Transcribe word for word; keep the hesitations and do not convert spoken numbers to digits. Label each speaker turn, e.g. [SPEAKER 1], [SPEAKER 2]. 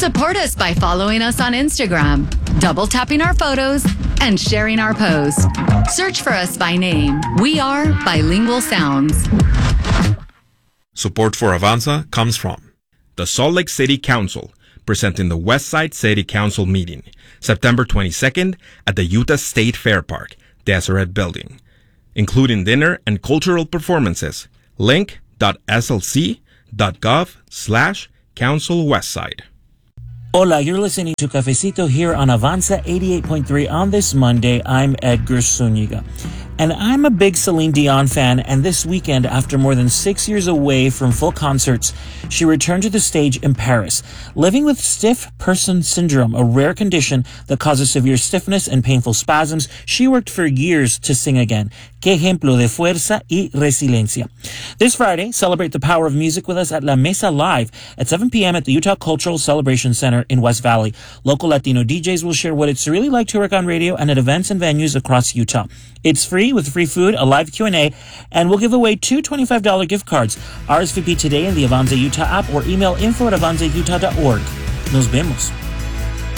[SPEAKER 1] Support us by following us on Instagram, double tapping our photos, and sharing our posts. Search for us by name. We are Bilingual Sounds.
[SPEAKER 2] Support for Avanza comes from the Salt Lake City Council, presenting the Westside City Council meeting, September twenty-second at the Utah State Fair Park, Deseret Building, including dinner and cultural performances. link.slc.gov slash Council Westside.
[SPEAKER 3] Hola, you're listening to Cafecito here on Avanza eighty-eight point three. On this Monday, I'm Edgar Zuniga. And I'm a big Celine Dion fan, and this weekend, after more than six years away from full concerts, she returned to the stage in Paris. Living with stiff person syndrome, a rare condition that causes severe stiffness and painful spasms, she worked for years to sing again. Qué ejemplo de fuerza y resiliencia. This Friday, celebrate the power of music with us at La Mesa Live at seven p.m. at the Utah Cultural Celebration Center in West Valley. Local Latino D Js will share what it's really like to work on radio and at events and venues across Utah. It's free with free food, a live Q and A, and we'll give away two twenty-five dollars gift cards. R S V P today in the Avanza Utah app or email info at avanza utah dot org. Nos vemos.